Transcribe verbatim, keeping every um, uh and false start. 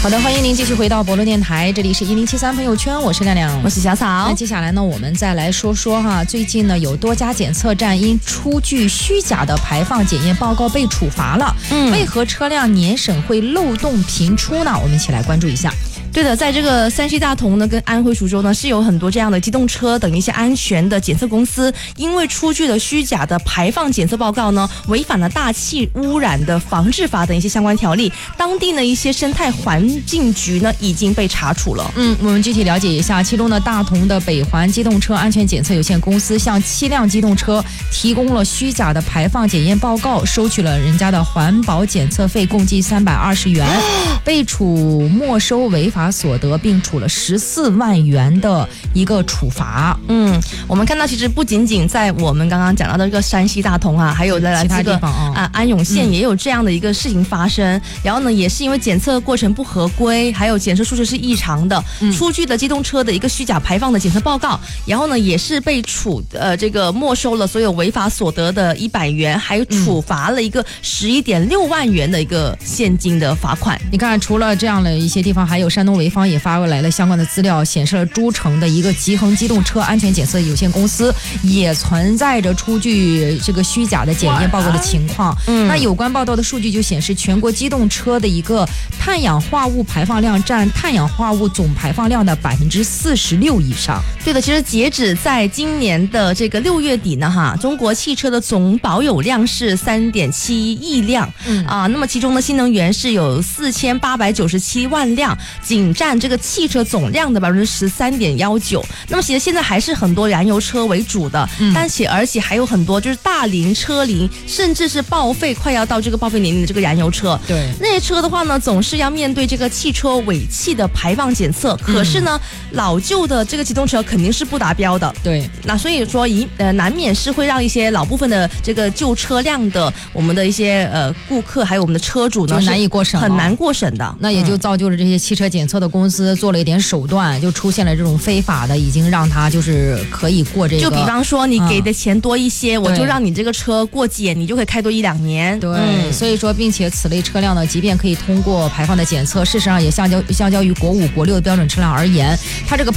好的，欢迎您继续回到博乐电台，这里是一零七三朋友圈，我是亮亮， 我是小草。 那接下来呢，我们再来说说哈，最近呢有多家检测站因出具虚假的排放检验报告被处罚了。嗯，为何车辆年审会漏洞频出呢？我们一起来关注一下。 对的，在这个山西大同呢跟安徽滁州呢是有很多这样的机动车等一些安全的检测公司，因为出具了虚假的排放检测报告呢，违反了大气污染的防治法等一些相关条例，当地的一些生态环境局呢已经被查处了。 嗯，我们具体了解一下，其中呢大同的北环机动车安全检测有限公司向七辆机动车提供了虚假的排放检验报告，收取了人家的环保检测费共计三百二十元，被处没收违法所得，并处了十四万元的一个处罚。 嗯，我们看到其实不仅仅在我们刚刚讲到的这个山西大同啊，还有在其他地方啊、呃、安永县也有这样的一个事情发生。嗯、然后呢，也是因为检测过程不合规，还有检测数值是异常的，嗯、出具的机动车的一个虚假排放的检测报告，然后呢也是被处呃这个没收了所有违法所得的一百元，还有处罚了一个十一点六万元的一个现金的罚款。 你看，除了这样的一些地方，还有山东潍坊也发过来了相关的资料，显示了诸城的一个吉恒机动车安全检测有限公司也存在着出具这个虚假的检验报告的情况。嗯，那有关报道的数据就显示，全国机动车的一个碳氧化物排放量占碳氧化物总排放量的百分之四十六以上。 对的，其实截止在今年的这个六月底呢，哈，中国汽车的总保有量是三点七亿辆，嗯啊，那么其中的新能源是有四千八百九十七万辆，仅占这个汽车总量的百分之十三点幺九。那么其实现在还是很多燃油车为主的，嗯、但且而且还有很多就是大龄车龄，甚至是报废快要到这个报废年龄的这个燃油车。 对， 那些车的话呢，总是要面对这个汽车尾气的排放检测，可是呢，嗯、老旧的这个机动车肯定是不达标的。 对， 那所以说，一呃难免是会让一些老部分的这个旧车辆的我们的一些呃顾客，还有我们的车主呢， 难以过审， 很难过审的。 那也就造就了这些汽车检测的公司做了一点手段，就出现了这种非法的，已经让他就是可以过这个。 就比方说，你给的钱多一些，嗯、我就让你这个车过检，你就可以开多一两年。 对，嗯、所以说，并且此类车辆呢，即便可以通过排放的检测，事实上也相较相较于国五、国六的标准车辆而言，它这个